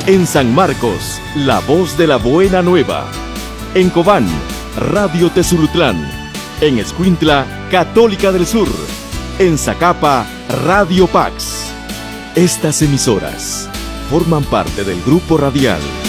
En San Marcos, La Voz de la Buena Nueva. En Cobán, Radio Tezurutlán. En Escuintla, Católica del Sur. En Zacapa, Radio Pax. Estas emisoras forman parte del Grupo Radial